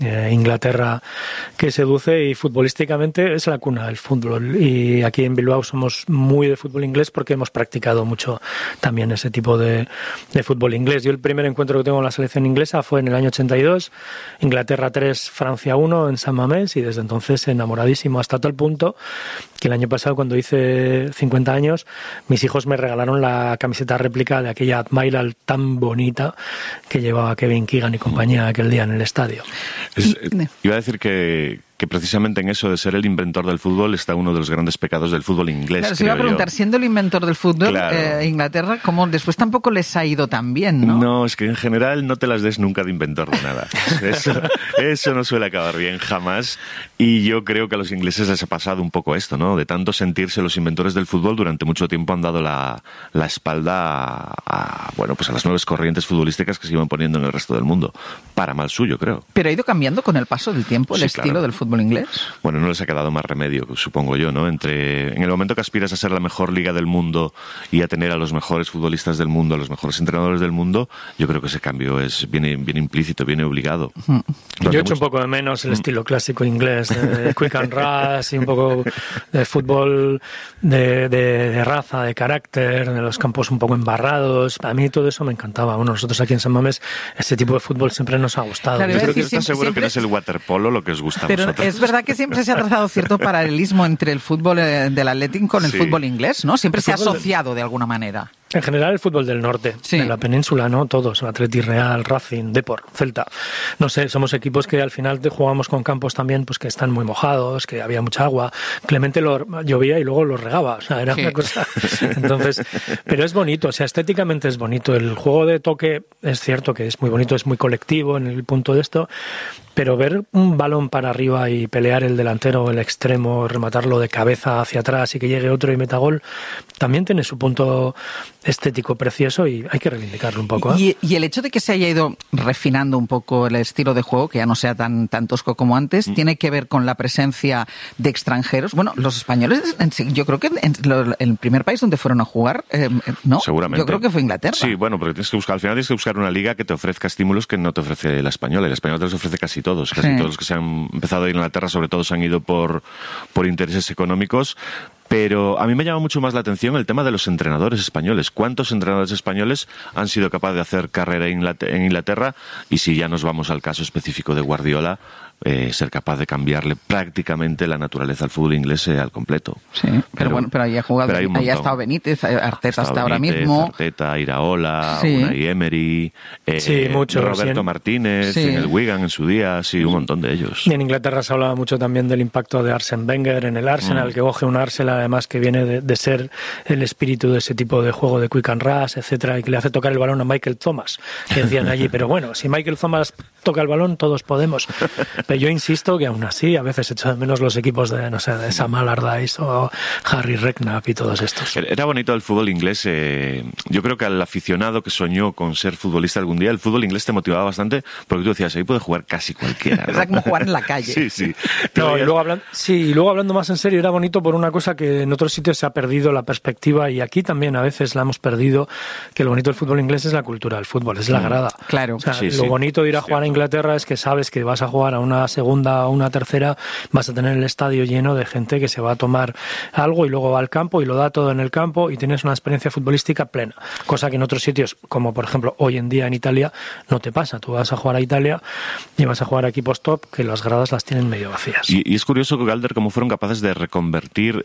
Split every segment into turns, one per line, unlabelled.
Inglaterra que seduce, y futbolísticamente es la cuna del fútbol, y aquí en Bilbao somos muy de fútbol inglés porque hemos practicado mucho también ese tipo de fútbol inglés. Yo el primer encuentro que tengo con la selección inglesa fue en el año 82, Inglaterra 3, Francia 1 en San Mamés, y desde entonces enamoradísimo, hasta tal punto que el año pasado, cuando hice 50 años, mis hijos me regalaron la camiseta réplica de aquella Admiral tan bonita que llevaba Kevin Keegan y compañía aquel día en el estadio.
Iba a decir que precisamente en eso de ser el inventor del fútbol está uno de los grandes pecados del fútbol inglés.
Claro, se iba a preguntar, siendo el inventor del fútbol, claro, Inglaterra, ¿cómo después tampoco les ha ido tan bien, no?
No, es que en general no te las des nunca de inventor de nada. Eso no suele acabar bien jamás, y yo creo que a los ingleses les ha pasado un poco esto, ¿no? De tanto sentirse los inventores del fútbol, durante mucho tiempo han dado la espalda a las nuevas corrientes futbolísticas que se iban poniendo en el resto del mundo. Para mal suyo, creo.
Pero ha ido cambiando con el paso del tiempo el estilo del fútbol inglés.
Bueno, no les ha quedado más remedio, supongo yo, ¿no? En el momento que aspiras a ser la mejor liga del mundo y a tener a los mejores futbolistas del mundo, a los mejores entrenadores del mundo, yo creo que ese cambio viene implícito, viene obligado.
Yo echo un poco de menos el estilo clásico inglés, de quick and rush, y un poco de fútbol de raza, de carácter, de los campos un poco embarrados. A mí todo eso me encantaba. Bueno, nosotros aquí en San Mamés, ese tipo de fútbol siempre nos ha gustado.
Claro,
yo creo que estás seguro que no es el waterpolo lo que os gusta a vosotros.
Pero es verdad que siempre se ha trazado cierto paralelismo entre el fútbol del Athletic con el fútbol inglés, ¿no? Siempre se ha asociado de alguna manera.
En general el fútbol del norte, de la península, ¿no? Todos, Athletic, Real, Racing, Depor, Celta. No sé, somos equipos que al final jugamos con campos también pues que están muy mojados, que había mucha agua. Clemente llovía y luego lo regaba, o sea, era una cosa. Entonces, pero es bonito, o sea, estéticamente es bonito. El juego de toque es cierto que es muy bonito, es muy colectivo en el punto de esto, pero ver un balón para arriba y pelear el delantero, el extremo, rematarlo de cabeza hacia atrás y que llegue otro y meta gol, también tiene su punto estético precioso y hay que reivindicarlo un poco, ¿eh?
Y el hecho de que se haya ido refinando un poco el estilo de juego, que ya no sea tan tosco como antes, tiene que ver con la presencia de extranjeros. Bueno, los españoles, yo creo que el primer país donde fueron a jugar, ¿no?
Seguramente.
Yo creo que fue Inglaterra.
Sí, bueno, porque al final tienes que buscar una liga que te ofrezca estímulos que no te ofrece la española. El español te los ofrece casi todos. Casi todos los que se han empezado a ir a Inglaterra, sobre todo, se han ido por intereses económicos. Pero a mí me llama mucho más la atención el tema de los entrenadores españoles. ¿Cuántos entrenadores españoles han sido capaces de hacer carrera en Inglaterra? Y si ya nos vamos al caso específico de Guardiola, ser capaz de cambiarle prácticamente la naturaleza al fútbol inglés al completo.
Sí, pero ahí ha jugado, ahí ha estado Benítez, Arteta hasta ahora mismo.
Arteta, Iraola, Unai Emery, Roberto Martínez, en el Wigan en su día, un montón de ellos.
Y en Inglaterra se hablaba mucho también del impacto de Arsene Wenger en el Arsenal, que coge un Arsenal además que viene de ser el espíritu de ese tipo de juego de quick and rush, etcétera, y que le hace tocar el balón a Michael Thomas, que decían allí, pero bueno, si Michael Thomas toca el balón, todos podemos. Pero yo insisto que aún así a veces echo de menos los equipos de Sam Allardyce o Harry Redknapp y todos estos.
Era bonito el fútbol inglés. Yo creo que al aficionado que soñó con ser futbolista algún día, el fútbol inglés te motivaba bastante, porque tú decías, ahí puede jugar casi cualquiera, ¿no?
Era como jugar en la calle.
Sí.
No, y luego hablando más en serio, era bonito por una cosa que en otros sitios se ha perdido la perspectiva, y aquí también a veces la hemos perdido, que lo bonito del fútbol inglés es la cultura del fútbol, es la grada.
Claro.
O sea, lo bonito de ir a jugar a Inglaterra es que sabes que vas a jugar a una segunda o una tercera, vas a tener el estadio lleno de gente que se va a tomar algo y luego va al campo y lo da todo en el campo y tienes una experiencia futbolística plena, cosa que en otros sitios, como por ejemplo hoy en día en Italia, no te pasa. Tú vas a jugar a Italia y vas a jugar a equipos top que las gradas las tienen medio vacías.
Y es curioso, Galder, cómo fueron capaces de reconvertir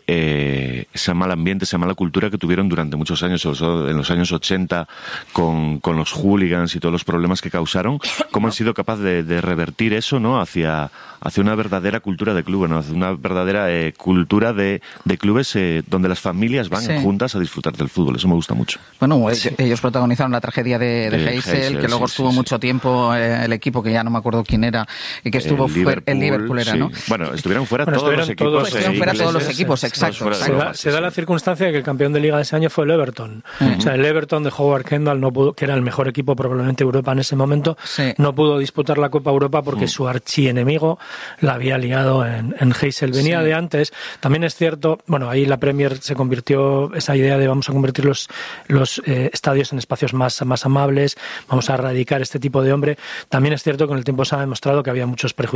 ese mal ambiente, esa mala cultura que tuvieron durante muchos años, sobre todo en los años 80, con los hooligans y todos los problemas que causaron, cómo han sido capaces de revertir eso, ¿no?, hacia una verdadera cultura de clubes, ¿no?, hacia una verdadera cultura de clubes donde las familias van juntas a disfrutar del fútbol. Eso me gusta mucho.
Bueno, ellos protagonizaron la tragedia de Heysel, que luego estuvo mucho tiempo el equipo, que ya no me acuerdo quién era, y que estuvo el Liverpool era, ¿no?
Bueno, estuvieron fuera todos los equipos.
Estuvieron fuera todos los equipos, exacto.
Se da la circunstancia de que el campeón de Liga de ese año fue el Everton. O sea, el Everton de Howard Kendall no pudo, que era el mejor equipo probablemente de Europa en ese momento, no pudo disputar la Copa Europa porque su archienemigo la había liado en Heysel. Venía de antes. También es cierto, bueno, ahí la Premier se convirtió, esa idea de vamos a convertir los estadios en espacios más amables, vamos a erradicar este tipo de hombre. También es cierto que con el tiempo se ha demostrado que había muchos prejuicios